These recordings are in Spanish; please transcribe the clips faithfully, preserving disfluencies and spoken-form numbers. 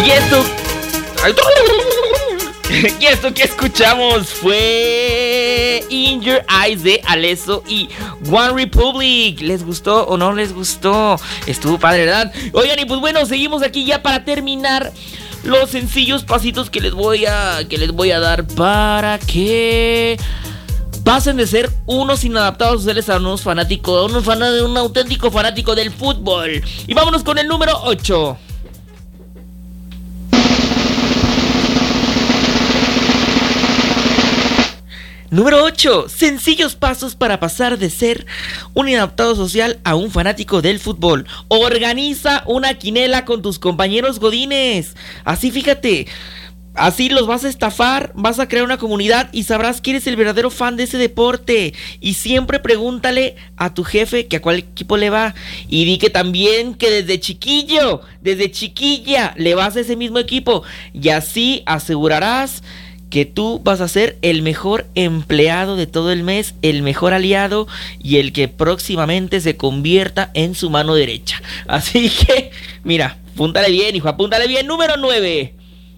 Y esto... Y esto que escuchamos fue In Your Eyes de Alesso y One Republic. ¿Les gustó o no les gustó? Estuvo padre, ¿verdad? Oigan, y pues bueno, seguimos aquí ya para terminar los sencillos pasitos que les voy a que les voy a dar para que pasen de ser unos inadaptados sociales a unos fanáticos, a unos fan- un auténtico fanático del fútbol. Y vámonos con el número ocho. Número ocho. Sencillos pasos para pasar de ser un inadaptado social a un fanático del fútbol. Organiza una quinela con tus compañeros godines. Así, fíjate, así los vas a estafar, vas a crear una comunidad y sabrás que eres el verdadero fan de ese deporte. Y siempre pregúntale a tu jefe que a cuál equipo le va. Y di que también que desde chiquillo, desde chiquilla, le vas a ese mismo equipo. Y así asegurarás que tú vas a ser el mejor empleado de todo el mes, el mejor aliado y el que próximamente se convierta en su mano derecha. Así que, mira, apúntale bien, hijo, apúntale bien. Número nueve.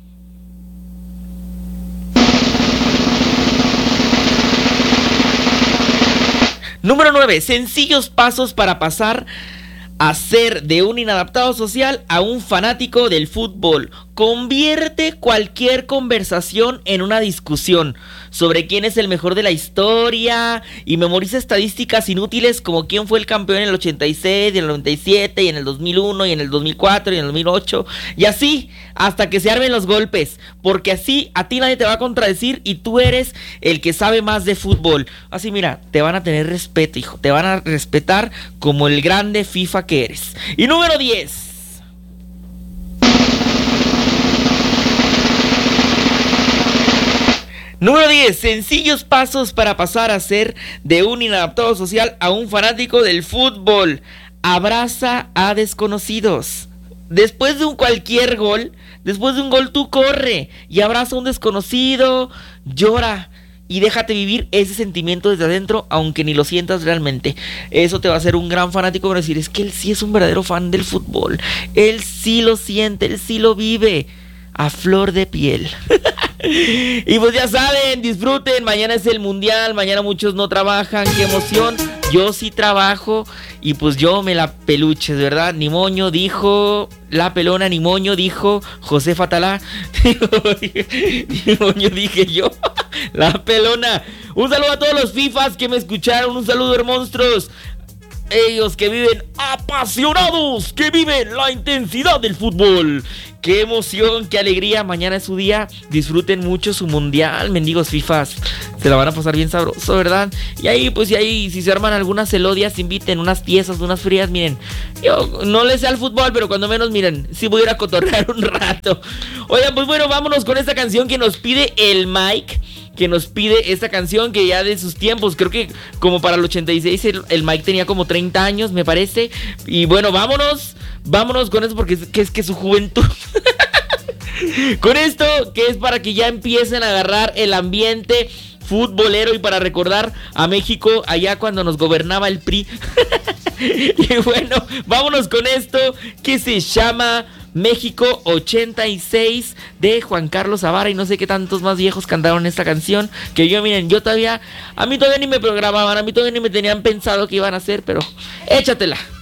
Número nueve. Sencillos pasos para pasar a ser de un inadaptado social a un fanático del fútbol. Convierte cualquier conversación en una discusión sobre quién es el mejor de la historia y memoriza estadísticas inútiles como quién fue el campeón en el ochenta y seis, y en el noventa y siete, y en el dos mil uno, y en el dos mil cuatro, y en el dos mil ocho, y así hasta que se armen los golpes, porque así a ti nadie te va a contradecir y tú eres el que sabe más de fútbol. Así, mira, te van a tener respeto, hijo, te van a respetar como el grande FIFA que eres. Y número diez. Número diez. Sencillos pasos para pasar a ser de un inadaptado social a un fanático del fútbol. Abraza a desconocidos. Después de un cualquier gol, después de un gol tú corre y abraza a un desconocido, llora y déjate vivir ese sentimiento desde adentro, aunque ni lo sientas realmente. Eso te va a hacer un gran fanático para decir, es que él sí es un verdadero fan del fútbol. Él sí lo siente, él sí lo vive a flor de piel. Y pues ya saben, disfruten, mañana es el mundial, mañana muchos no trabajan, qué emoción. Yo sí trabajo y pues yo me la peluches, ¿verdad? Ni moño dijo la pelona, ni moño dijo José Fatalá. Ni moño dije yo, la pelona. Un saludo a todos los FIFAs que me escucharon, un saludo, hermonstruos. Ellos que viven apasionados, que viven la intensidad del fútbol. Qué emoción, qué alegría. Mañana es su día. Disfruten mucho su mundial, mendigos FIFAs. Se la van a pasar bien sabroso, ¿verdad? Y ahí, pues, y ahí, si se arman algunas celodias, inviten unas piezas, unas frías. Miren, yo no le sé al fútbol, pero cuando menos, miren, sí voy a ir a cotorrear un rato. Oigan, pues bueno, vámonos con esta canción que nos pide el Mike. Que nos pide esta canción que ya de sus tiempos, creo que como para el ochenta y seis el, el Mike tenía como treinta años, me parece. Y bueno, vámonos, vámonos con eso porque es que es que su juventud. Con esto que es para que ya empiecen a agarrar el ambiente futbolero y para recordar a México allá cuando nos gobernaba el P R I. Y bueno, vámonos con esto que se llama México ochenta y seis de Juan Carlos Zavara y no sé qué tantos más viejos cantaron esta canción. Que yo, miren, yo todavía, a mí todavía ni me programaban, a mí todavía ni me tenían pensado que iban a hacer, pero échatela.